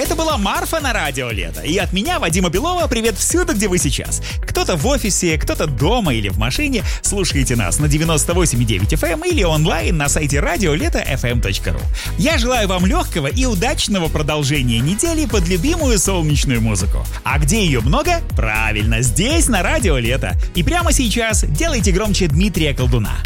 Это была Марфа на радио Лето. И от меня, Вадима Белова, привет всюду, где вы сейчас. Кто-то в офисе, кто-то дома или в машине. Слушайте нас на 98,9 FM или онлайн на сайте radiolето.fm.ru. Я желаю вам легкого и удачного продолжения недели под любимую солнечную музыку. А где ее много? Правильно, здесь, на радио Лето. И прямо сейчас делайте громче Дмитрия Колдуна.